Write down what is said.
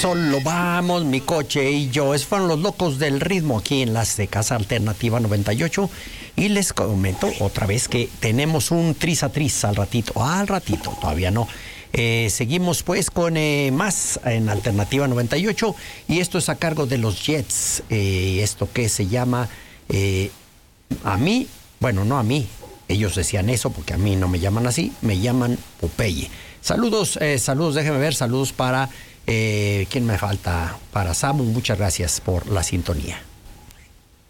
Solo vamos, mi coche y yo. Esos fueron los locos del ritmo aquí en las de Casa Alternativa 98. Y les comento otra vez que tenemos un tris a tris al ratito. Todavía no. Seguimos pues con más en Alternativa 98. Y esto es a cargo de los Jets. Esto que se llama a mí, bueno, no a mí. Ellos decían eso porque a mí no me llaman así, me llaman Popeye. Saludos, déjenme ver, saludos para, ¿quién me falta? Para Samu, muchas gracias por la sintonía.